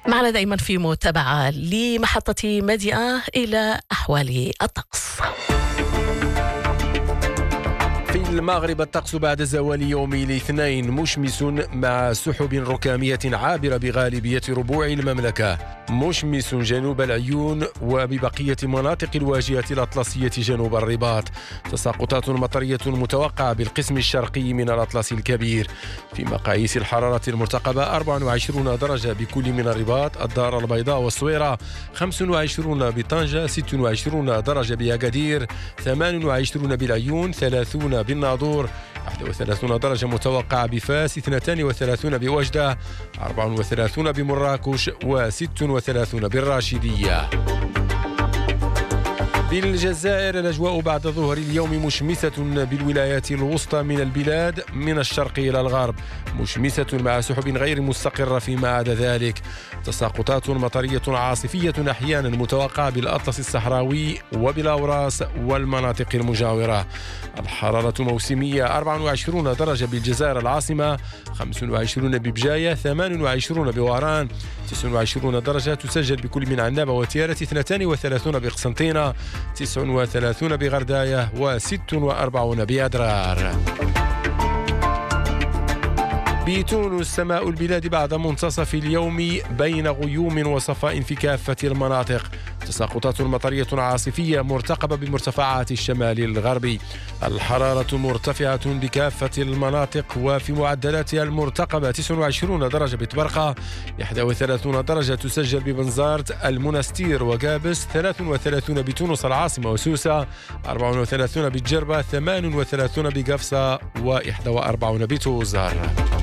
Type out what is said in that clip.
معنا دائما في متابعة لمحطة مديئة إلى أحوال الطقس. في المغرب الطقس بعد زوال يوم الاثنين مشمس مع سحب ركامية عابرة بغالبية ربوع المملكة، مشمس جنوب العيون وببقية مناطق الواجهة الأطلسية جنوب الرباط. تساقطات مطرية متوقعة بالقسم الشرقي من الأطلس الكبير. في مقاييس الحرارة المرتقبة 24 درجة بكل من الرباط، الدار البيضاء والصويرة، 25 بطنجة، 26 درجة بأكادير، 28 بالعيون، 30 بالناظور، 31 درجة متوقعة بفاس، 32 بوجدة، 34 بمراكش، و36 بالراشدية. بالجزائر الأجواء بعد ظهر اليوم مشمسة بالولايات الوسطى من البلاد من الشرق إلى الغرب، مشمسة مع سحب غير مستقرة فيما عدا ذلك. تساقطات مطرية عاصفية أحيانا متوقعة بالأطلس الصحراوي وبالأوراس والمناطق المجاورة. الحرارة موسمية 24 درجة بالجزائر العاصمة، 25 ببجاية، 28 بوهران، 29 درجة تسجل بكل من عنابة وتيارة، 32 بقسنطينة، 39 بغرداية، و46 بأدرار. بتونس سماء البلاد بعد منتصف اليوم بين غيوم وصفاء في كافة المناطق. تساقطات مطرية عاصفية مرتقبة بمرتفعات الشمال الغربي. الحرارة مرتفعة بكافة المناطق وفي معدلاتها المرتقبة 29 درجة بتبرقة، 31 درجة تسجل ببنزرت، المنستير وقابس، 33 بتونس العاصمة وسوسة، 34 بالجربة، 38 بقفصة، و41 بتوزر.